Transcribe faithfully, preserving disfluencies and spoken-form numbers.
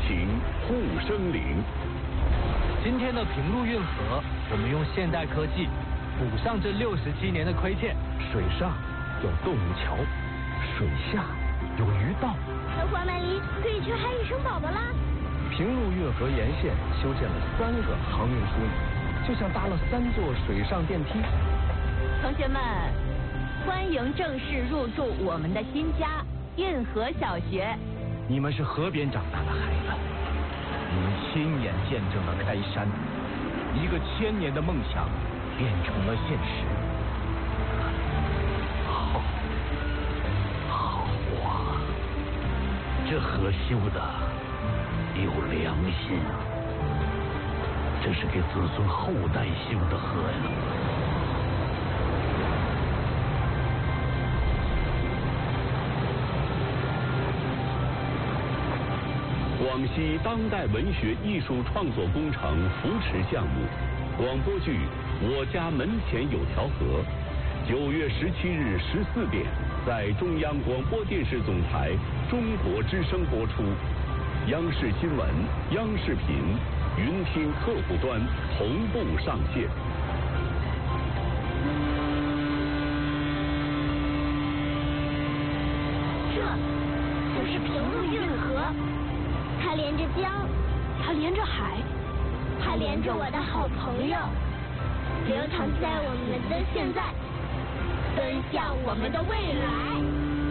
情护生岭。 今天的平陆运河，我们用现代科技补上这六十七年的亏欠。 水上有动物桥，水下有鱼道。 小花曼梨可以去海里生宝宝啦！ 平陆运河沿线修建了三个航运枢纽，就像搭了三座水上电梯。 同学们，欢迎正式入住我们的新家运河小学。 你们是河边长大的孩子，你们亲眼见证了开山，一个千年的梦想变成了现实。好，好啊，这河修的有良心啊，这是给子孙后代修的河呀。 广西当代文学艺术创作工程扶持项目广播剧《我家门前有条河》，九月十七日十四点在中央广播电视总台中国之声播出，央视新闻、央视频、云听客户端同步上线。 这就是平陆运河。它连着江， 它连着海， 它连着我的好朋友，流淌在我们的现在，奔向我们的未来。